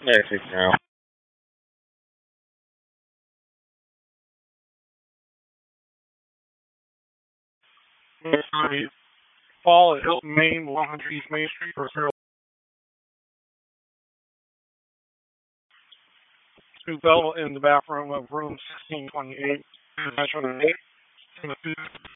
I see now. It's going to be Fall at Hilton, Maine, 100 East Main Street, for Carol. Two Bell in the bathroom of room 1628. Measurement 8.